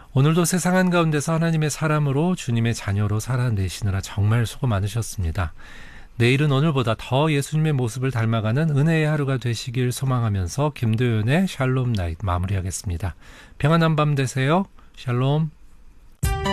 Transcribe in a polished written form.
오늘도 세상 한가운데서 하나님의 사람으로 주님의 자녀로 살아내시느라 정말 수고 많으셨습니다. 내일은 오늘보다 더 예수님의 모습을 닮아가는 은혜의 하루가 되시길 소망하면서 김도연의 샬롬 나잇 마무리하겠습니다. 평안한 밤 되세요. 샬롬.